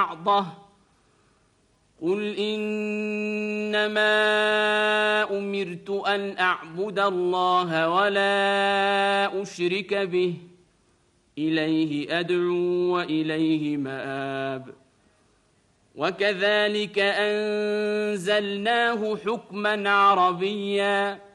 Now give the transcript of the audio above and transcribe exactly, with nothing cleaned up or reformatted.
بعضه قل إنما أمرت أن أعبد الله ولا أشرك به إليه أدعو وإليه مآب وكذلك أنزلناه حكما عربيا